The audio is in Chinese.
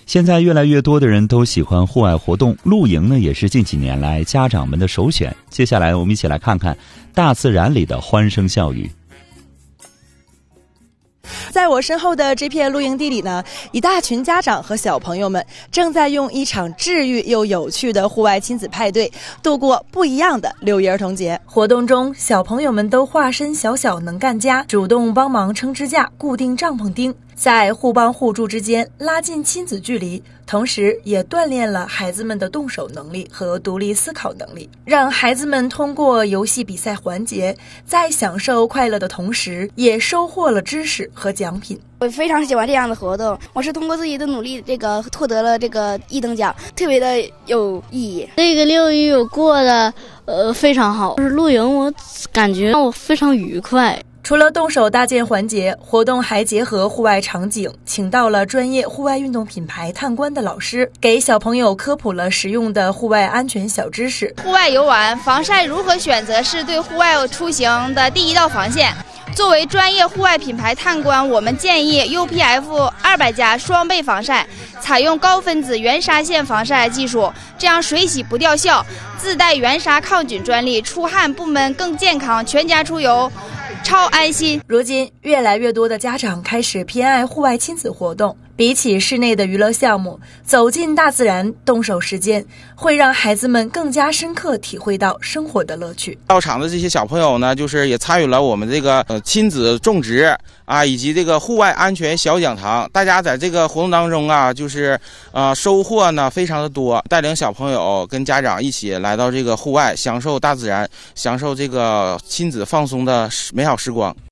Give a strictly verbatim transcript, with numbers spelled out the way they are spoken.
现在越来越多的人都喜欢户外活动，露营呢也是近几年来家长们的首选。接下来我们一起来看看大自然里的欢声笑语。 在我身后的这片露营地里呢，一大群家长和小朋友们正在用一场治愈又有趣的户外亲子派对度过不一样的六一儿童节。活动中，小朋友们都化身小小能干家，主动帮忙撑支架、固定帐篷钉，在互帮互助之间拉近亲子距离，同时也锻炼了孩子们的动手能力和独立思考能力，让孩子们通过游戏比赛环节，在享受快乐的同时，也收获了知识和奖品。 我非常喜欢这样的活动，我是通过自己的努力，这个获得了这个一等奖，特别的有意义。 这个六一我过得呃非常好，就是露营，我感觉让我非常愉快。 除了动手搭建环节，活动还结合户外场景，请到了专业户外运动品牌探官的老师，给小朋友科普了实用的户外安全小知识。 户外游玩防晒如何选择是对户外出行的第一道防线。作为专业户外品牌探官，我们建议 U P F 二百加双倍防晒，采用高分子原纱线防晒技术，这样水洗不掉效，自带原纱抗菌专利，出汗不闷，更健康，全家出游超安心。 如今，越来越多的家长开始偏爱户外亲子活动。比起室内的娱乐项目，走进大自然，动手实践，会让孩子们更加深刻体会到生活的乐趣。 到场的这些小朋友呢，就是也参与了我们这个呃亲子种植啊，以及这个户外安全小讲堂。大家在这个活动当中啊，就是呃收获呢非常的多，带领小朋友跟家长一起来到这个户外，享受大自然，享受这个亲子放松的美好时光。